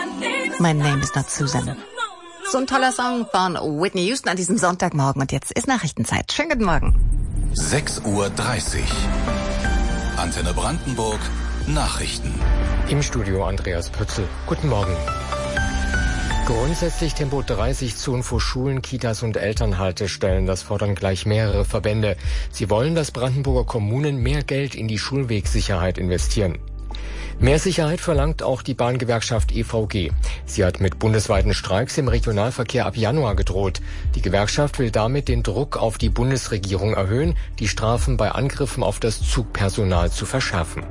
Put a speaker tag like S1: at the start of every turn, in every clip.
S1: My name is not Susan. So ein toller Song von Whitney Houston an diesem Sonntagmorgen. Und jetzt ist Nachrichtenzeit. Schönen guten Morgen.
S2: 6:30 Uhr. Antenne Brandenburg. Nachrichten.
S3: Im Studio Andreas Pötzl. Guten Morgen. Grundsätzlich Tempo 30-Zonen vor Schulen, Kitas und Elternhaltestellen. Das fordern gleich mehrere Verbände. Sie wollen, dass Brandenburger Kommunen mehr Geld in die Schulwegsicherheit investieren. Mehr Sicherheit verlangt auch die Bahngewerkschaft EVG. Sie hat mit bundesweiten Streiks im Regionalverkehr ab Januar gedroht. Die Gewerkschaft will damit den Druck auf die Bundesregierung erhöhen, die Strafen bei Angriffen auf das Zugpersonal zu verschärfen.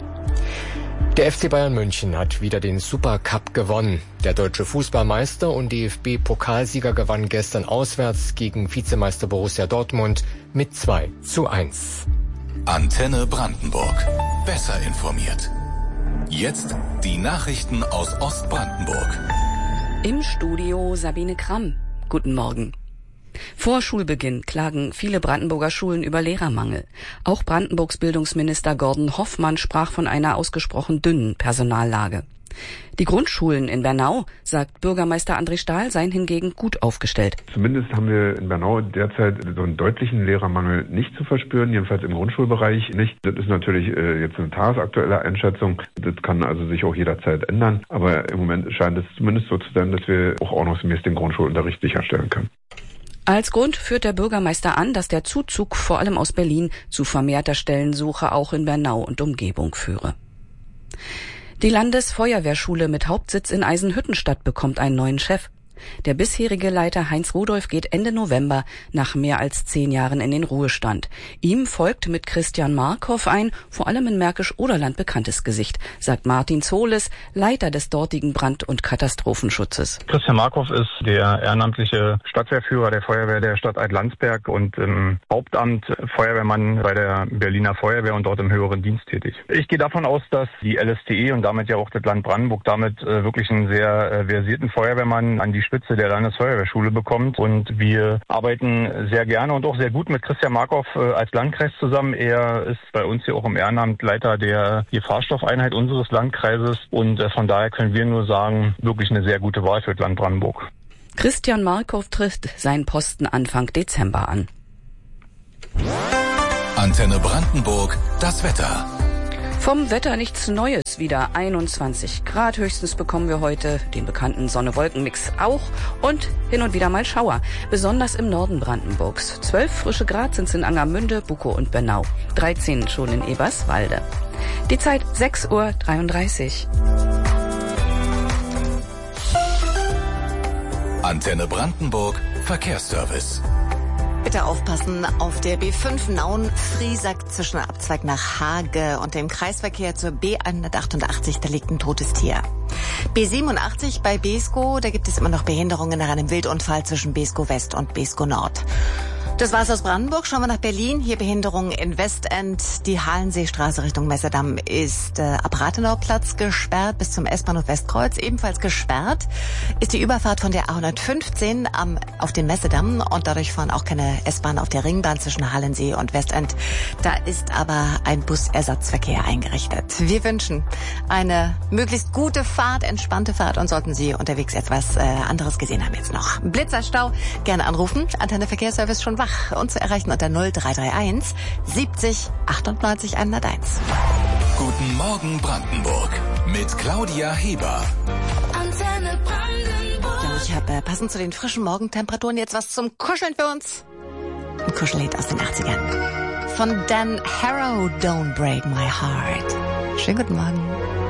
S3: Der FC Bayern München hat wieder den Supercup gewonnen. Der deutsche Fußballmeister und DFB-Pokalsieger gewann gestern auswärts gegen Vizemeister Borussia Dortmund mit 2:1.
S2: Antenne Brandenburg. Besser informiert. Jetzt die Nachrichten aus Ostbrandenburg.
S4: Im Studio Sabine Kramm. Guten Morgen. Vor Schulbeginn klagen viele Brandenburger Schulen über Lehrermangel. Auch Brandenburgs Bildungsminister Gordon Hoffmann sprach von einer ausgesprochen dünnen Personallage. Die Grundschulen in Bernau, sagt Bürgermeister André Stahl, seien hingegen gut aufgestellt.
S5: Zumindest haben wir in Bernau derzeit so einen deutlichen Lehrermangel nicht zu verspüren, jedenfalls im Grundschulbereich nicht. Das ist natürlich jetzt eine tagesaktuelle Einschätzung. Das kann also sich auch jederzeit ändern. Aber im Moment scheint es zumindest so zu sein, dass wir auch ordnungsgemäß den Grundschulunterricht sicherstellen können.
S4: Als Grund führt der Bürgermeister an, dass der Zuzug vor allem aus Berlin zu vermehrter Stellensuche auch in Bernau und Umgebung führe. Die Landesfeuerwehrschule mit Hauptsitz in Eisenhüttenstadt bekommt einen neuen Chef. Der bisherige Leiter Heinz Rudolph geht Ende November nach mehr als 10 Jahren in den Ruhestand. Ihm folgt mit Christian Markow ein, vor allem in Märkisch-Oderland bekanntes Gesicht, sagt Martin Zohles, Leiter des dortigen Brand- und Katastrophenschutzes.
S6: Christian Markow ist der ehrenamtliche Stadtwehrführer der Feuerwehr der Stadt Alt-Landsberg und im Hauptamt Feuerwehrmann bei der Berliner Feuerwehr und dort im höheren Dienst tätig. Ich gehe davon aus, dass die LSTE und damit ja auch das Land Brandenburg damit wirklich einen sehr versierten Feuerwehrmann an die Spitze der Landesfeuerwehrschule bekommt. Und wir arbeiten sehr gerne und auch sehr gut mit Christian Markow als Landkreis zusammen. Er ist bei uns hier auch im Ehrenamt Leiter der Gefahrstoffeinheit unseres Landkreises. Und von daher können wir nur sagen, wirklich eine sehr gute Wahl für das Land Brandenburg.
S4: Christian Markow tritt seinen Posten Anfang Dezember an.
S2: Antenne Brandenburg, das Wetter.
S4: Vom Wetter nichts Neues, wieder 21 Grad höchstens bekommen wir heute, den bekannten Sonne-Wolken-Mix auch und hin und wieder mal Schauer, besonders im Norden Brandenburgs. 12 frische Grad sind es in Angermünde, Bukow und Bernau, 13 schon in Eberswalde. Die Zeit 6:33 Uhr.
S2: Antenne Brandenburg, Verkehrsservice.
S1: Bitte aufpassen auf der B5 Nauen-Friesack zwischen Abzweig nach Hage und dem Kreisverkehr zur B188, da liegt ein totes Tier. B87 bei Beeskow, da gibt es immer noch Behinderungen nach einem Wildunfall zwischen Beeskow West und Beeskow Nord. Das war's aus Brandenburg. Schauen wir nach Berlin. Hier Behinderungen in Westend. Die Halenseestraße Richtung Messedamm ist ab Rathenauplatz gesperrt bis zum S-Bahnhof Westkreuz. Ebenfalls gesperrt ist die Überfahrt von der A115 auf den Messedamm und dadurch fahren auch keine S-Bahn auf der Ringbahn zwischen Halensee und Westend. Da ist aber ein Busersatzverkehr eingerichtet. Wir wünschen eine möglichst gute Fahrt, entspannte Fahrt und sollten Sie unterwegs etwas anderes gesehen haben jetzt noch. Blitzerstau, gerne anrufen. Antenne Verkehrsservice schon wach und zu erreichen unter 0331 70 98 101.
S2: Guten Morgen Brandenburg mit Claudia Heber.
S1: Antenne Brandenburg. Ja, ich habe passend zu den frischen Morgentemperaturen jetzt was zum Kuscheln für uns. Ein Kuschellied aus den 80ern. Von Dan Harrow, Don't Break My Heart. Schönen guten Morgen.